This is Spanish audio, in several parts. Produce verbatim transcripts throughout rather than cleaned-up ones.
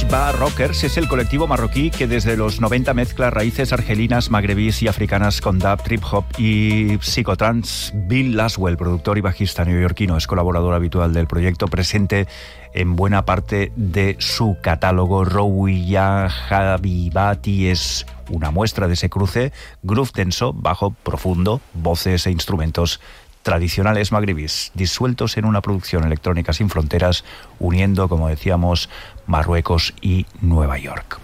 Ashba Rockers es el colectivo marroquí que desde los noventa mezcla raíces argelinas, magrebíes y africanas con dub, trip hop y psicotrance. Bill Laswell, productor y bajista neoyorquino, es colaborador habitual del proyecto, presente en buena parte de su catálogo. Rouya Habibati es una muestra de ese cruce: groove denso, bajo profundo, voces e instrumentos tradicionales magrebíes, disueltos en una producción electrónica sin fronteras, uniendo, como decíamos, Marruecos y Nueva York.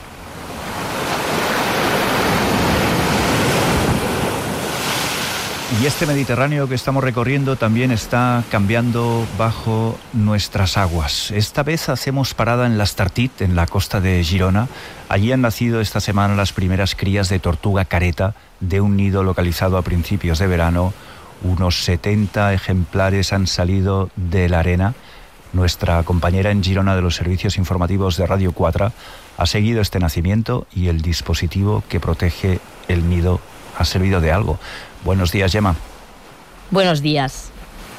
Y este Mediterráneo que estamos recorriendo también está cambiando bajo nuestras aguas. Esta vez hacemos parada en Las Tartit, en la costa de Girona. Allí han nacido esta semana las primeras crías de tortuga careta de un nido localizado a principios de verano. Unos setenta ejemplares han salido de la arena. Nuestra compañera en Girona de los servicios informativos de Radio cuatro ha seguido este nacimiento y el dispositivo que protege el nido ha servido de algo. Buenos días, Gemma. Buenos días.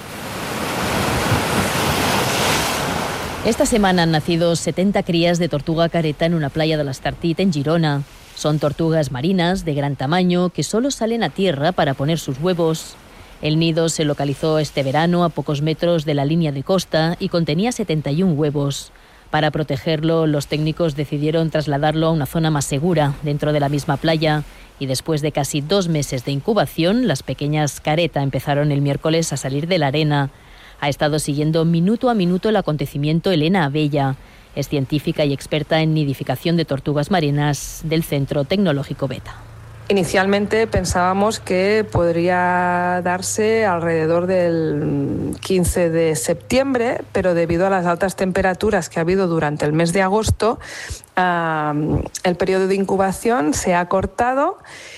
Esta semana han nacido setenta crías de tortuga careta en una playa de Las Tartit, en Girona. Son tortugas marinas de gran tamaño que solo salen a tierra para poner sus huevos. El nido se localizó este verano a pocos metros de la línea de costa y contenía setenta y un huevos. Para protegerlo, los técnicos decidieron trasladarlo a una zona más segura, dentro de la misma playa, y después de casi dos meses de incubación, las pequeñas careta empezaron el miércoles a salir de la arena. Ha estado siguiendo minuto a minuto el acontecimiento Elena Abella. Es científica y experta en nidificación de tortugas marinas del Centro Tecnológico Beta. Inicialmente pensábamos que podría darse alrededor del quince de septiembre, pero debido a las altas temperaturas que ha habido durante el mes de agosto, uh, el periodo de incubación se ha cortado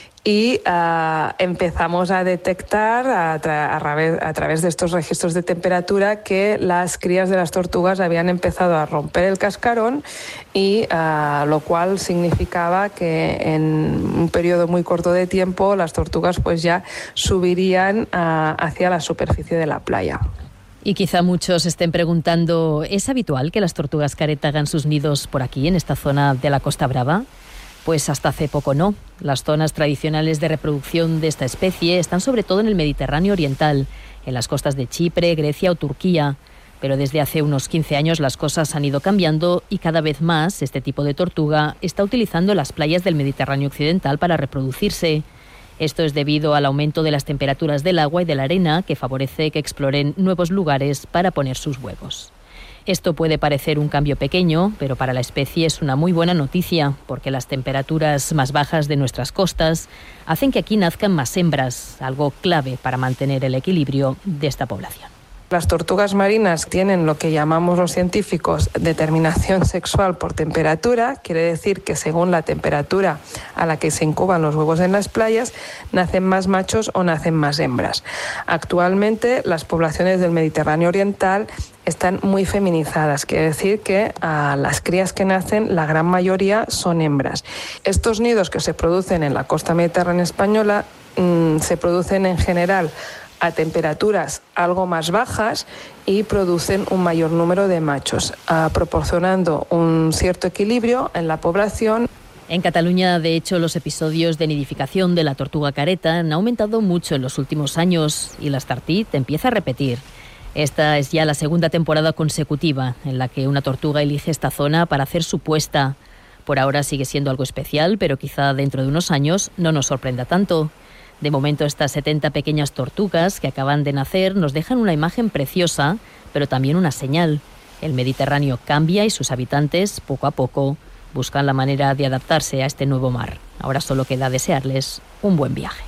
y uh, empezamos a detectar a, tra- a, través, a través de estos registros de temperatura que las crías de las tortugas habían empezado a romper el cascarón, y uh, lo cual significaba que en un periodo muy corto de tiempo las tortugas pues ya subirían uh, hacia la superficie de la playa. Y quizá muchos estén preguntando, ¿es habitual que las tortugas careta hagan sus nidos por aquí, en esta zona de la Costa Brava? Pues hasta hace poco no. Las zonas tradicionales de reproducción de esta especie están sobre todo en el Mediterráneo oriental, en las costas de Chipre, Grecia o Turquía. Pero desde hace unos quince años las cosas han ido cambiando y cada vez más este tipo de tortuga está utilizando las playas del Mediterráneo occidental para reproducirse. Esto es debido al aumento de las temperaturas del agua y de la arena, que favorece que exploren nuevos lugares para poner sus huevos. Esto puede parecer un cambio pequeño, pero para la especie es una muy buena noticia, porque las temperaturas más bajas de nuestras costas hacen que aquí nazcan más hembras, algo clave para mantener el equilibrio de esta población. Las tortugas marinas tienen lo que llamamos los científicos determinación sexual por temperatura. Quiere decir que según la temperatura a la que se incuban los huevos en las playas, nacen más machos o nacen más hembras. Actualmente las poblaciones del Mediterráneo oriental están muy feminizadas, quiere decir que a las crías que nacen la gran mayoría son hembras. Estos nidos que se producen en la costa mediterránea española mmm, se producen en general a temperaturas algo más bajas y producen un mayor número de machos, uh, proporcionando un cierto equilibrio en la población. En Cataluña, de hecho, los episodios de nidificación de la tortuga careta han aumentado mucho en los últimos años y Las Tartit empieza a repetir. Esta es ya la segunda temporada consecutiva en la que una tortuga elige esta zona para hacer su puesta. Por ahora sigue siendo algo especial, pero quizá dentro de unos años no nos sorprenda tanto. De momento, estas setenta pequeñas tortugas que acaban de nacer nos dejan una imagen preciosa, pero también una señal. El Mediterráneo cambia y sus habitantes, poco a poco, buscan la manera de adaptarse a este nuevo mar. Ahora solo queda desearles un buen viaje.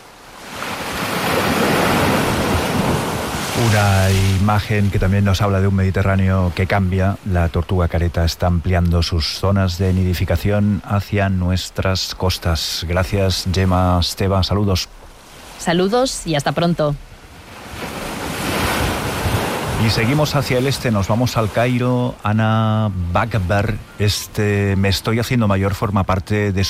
Una imagen que también nos habla de un Mediterráneo que cambia. La tortuga careta está ampliando sus zonas de nidificación hacia nuestras costas. Gracias, Gemma Esteva. Saludos. Saludos y hasta pronto. Y seguimos hacia el este, nos vamos al Cairo. Ana Bagber, este Me estoy haciendo mayor forma parte de su